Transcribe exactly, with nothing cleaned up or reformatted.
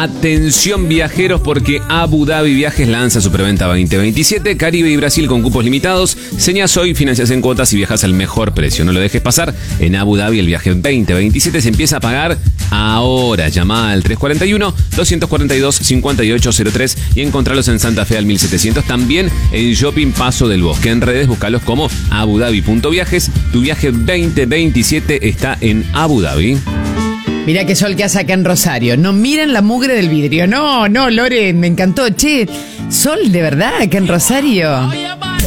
Atención viajeros, porque Abu Dhabi Viajes lanza su preventa veinte veintisiete. Caribe y Brasil con cupos limitados. Señas hoy, financias en cuotas y viajas al mejor precio. No lo dejes pasar. En Abu Dhabi el viaje veinte veintisiete se empieza a pagar ahora. Llama al tres cuatro uno, dos cuatro dos, cinco ocho cero tres y encontralos en Santa Fe al mil setecientos. También en Shopping Paso del Bosque. En redes buscalos como abudabi.viajes. Tu viaje veinte veintisiete está en Abu Dhabi. Mirá qué sol que hace acá en Rosario. No miren la mugre del vidrio. No, no, Lore, me encantó. Che, sol de verdad acá en Rosario.